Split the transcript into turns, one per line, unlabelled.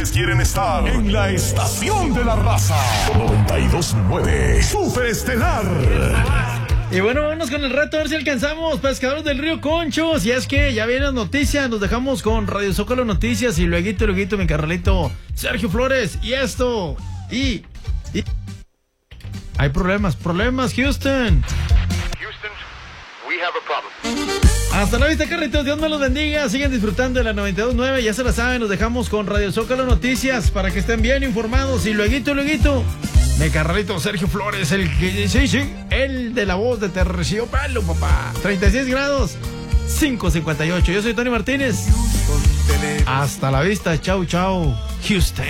Quieren estar en la estación de la raza 92.9 Superestelar.
Y bueno, vámonos con el reto a ver si alcanzamos. Pescadores del Río Conchos. Y es que ya vienen las noticias. Nos dejamos con Radio Zócalo Noticias. Y luego mi carnalito Sergio Flores. Y esto. Y hay problemas, Houston.
We have a problem.
Hasta la vista, carritos, Dios me los bendiga. Sigan disfrutando de la 92.9, ya se la saben, nos dejamos con Radio Zócalo Noticias para que estén bien informados. Y luego, mi carnalito Sergio Flores, el que, sí, el de la voz de Terciopelo, papá. 36 grados, 5:58. Yo soy Tony Martínez. Hasta la vista, chau, Houston.